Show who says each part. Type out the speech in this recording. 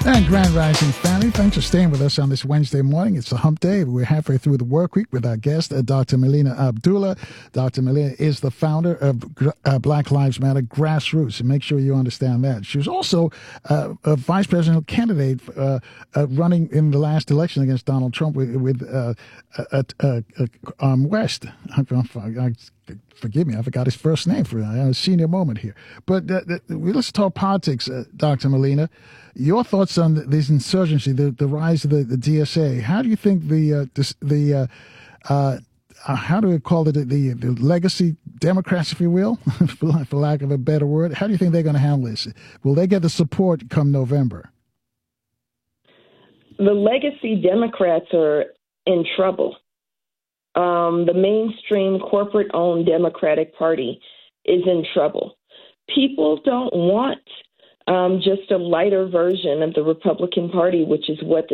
Speaker 1: And Grand Rising family, thanks for staying with us on this Wednesday morning. It's a hump day. We're halfway through the work week with our guest, Dr. Melina Abdullah. Dr. Melina is the founder of Black Lives Matter Grassroots, and make sure you understand that. She was also a vice presidential candidate running in the last election against Donald Trump with West. Forgive me, I forgot his first name for a senior moment here. But let's talk politics, Dr. Melina. Your thoughts on this insurgency, the rise of the DSA? How do you think how do we call it, the legacy Democrats, if you will, for lack of a better word, how do you think they're going to handle this? Will they get the support come November?
Speaker 2: The legacy Democrats are in trouble. The mainstream corporate-owned Democratic Party is in trouble. People don't want just a lighter version of the Republican Party, which is what the